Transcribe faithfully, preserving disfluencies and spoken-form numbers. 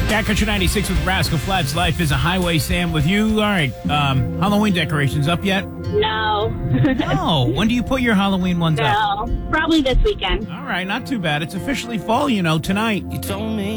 Cat Country ninety-six with Rascal Flatts. Life is a highway. Sam with you. All right. Um, Halloween decorations up yet? No. No. When do you put your Halloween ones up? No. Probably this weekend. All right. Not too bad. It's officially fall, you know, tonight. You told me